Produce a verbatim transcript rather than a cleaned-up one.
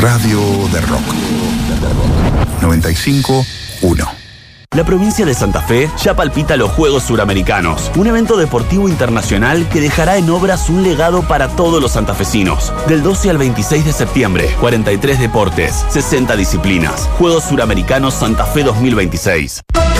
Radio de Rock. noventa y cinco uno. La provincia de Santa Fe ya palpita los Juegos Suramericanos, un evento deportivo internacional que dejará en obras un legado para todos los santafesinos. Del doce al veintiséis de septiembre, cuarenta y tres deportes, sesenta disciplinas. Juegos Suramericanos Santa Fe dos mil veintiséis.